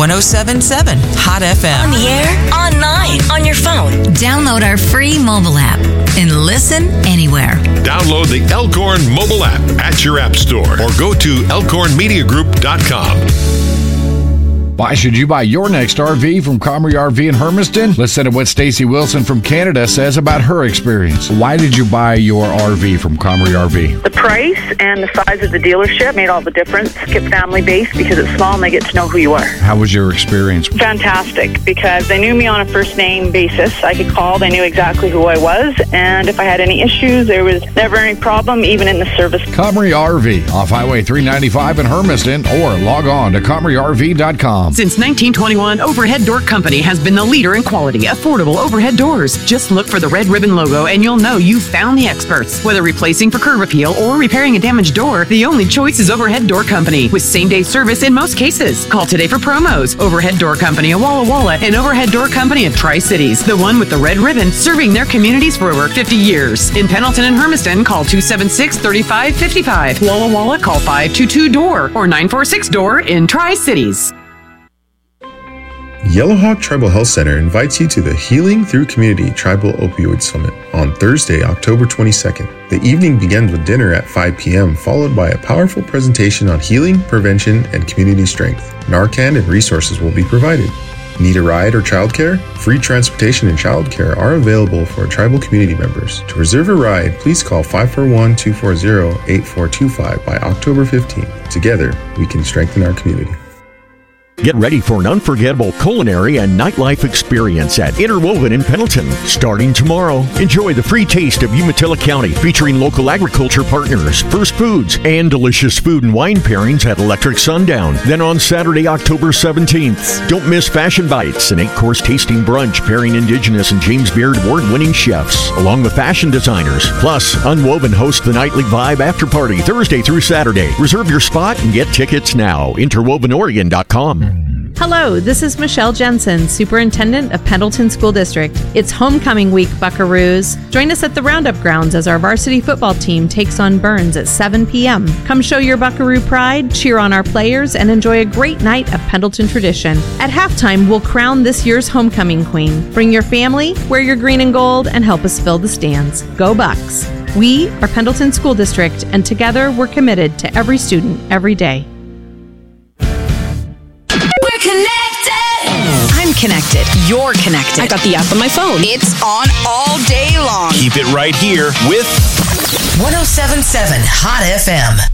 1077 Hot FM. On the air, online, on your phone. Download our free mobile app and listen anywhere. Download the Elkhorn mobile app at your app store or go to elkhornmediagroup.com. Why should you buy your next RV from Comrie RV in Hermiston? Listen to what Stacy Wilson from Canada says about her experience. Why did you buy your RV from Comrie RV? The price and the size of the dealership made all the difference. Kept family-based because it's small and they get to know who you are. How was your experience? Fantastic, because they knew me on a first-name basis. I could call, they knew exactly who I was, and if I had any issues, there was never any problem, even in the service. Comrie RV, off Highway 395 in Hermiston, or log on to ComrieRV.com. Since 1921, Overhead Door Company has been the leader in quality, affordable overhead doors. Just look for the red ribbon logo and you'll know you've found the experts. Whether replacing for curb appeal or repairing a damaged door, the only choice is Overhead Door Company, with same-day service in most cases. Call today for promos. Overhead Door Company of Walla Walla and Overhead Door Company of Tri-Cities, the one with the red ribbon, serving their communities for over 50 years. In Pendleton and Hermiston, call 276-3555. Walla Walla, call 522-DOOR or 946-DOOR in Tri-Cities. Yellowhawk Tribal Health Center invites you to the Healing Through Community Tribal Opioid Summit on Thursday, October 22nd. The evening begins with dinner at 5 p.m., followed by a powerful presentation on healing, prevention, and community strength. Narcan and resources will be provided. Need a ride or childcare? Free transportation and childcare are available for tribal community members. To reserve a ride, please call 541-240-8425 by October 15th. Together, we can strengthen our community. Get ready for an unforgettable culinary and nightlife experience at Interwoven in Pendleton. Starting tomorrow, enjoy the free taste of Umatilla County, featuring local agriculture partners, First Foods, and delicious food and wine pairings at Electric Sundown. Then on Saturday, October 17th, don't miss Fashion Bites, an 8-course tasting brunch pairing Indigenous and James Beard award-winning chefs, along with fashion designers. Plus, Unwoven hosts the Nightly Vibe After Party Thursday through Saturday. Reserve your spot and get tickets now. InterwovenOregon.com. Hello, this is Michelle Jensen, Superintendent of Pendleton School District. It's homecoming week, Buckaroos. Join us at the Roundup Grounds as our varsity football team takes on Burns at 7 p.m. Come show your Buckaroo pride, cheer on our players, and enjoy a great night of Pendleton tradition. At halftime, we'll crown this year's homecoming queen. Bring your family, wear your green and gold, and help us fill the stands. Go Bucks! We are Pendleton School District, and together we're committed to every student, every day. I'm connected. You're connected. I got the app on my phone. It's on all day long. Keep it right here with 1077 Hot FM.